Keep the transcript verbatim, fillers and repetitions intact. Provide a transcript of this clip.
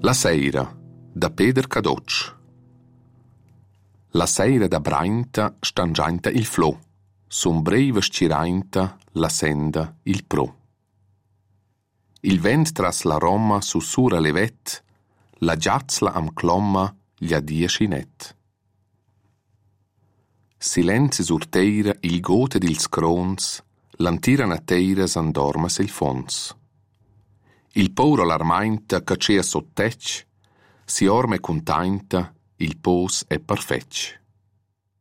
La seira, da Peter Cadocci. La seira da brainta stangiainta il flo, sombreva scirainta la senda il pro. Il vent tras la Roma sussurra levet, la giazzla am clomma gli adia scinet. Silenzi sur teira il gote dils crons, l'antira na teira s'andorma sil fons. Il pauro l'armainta cacea sottec, si orme containta, il pos è perfetch.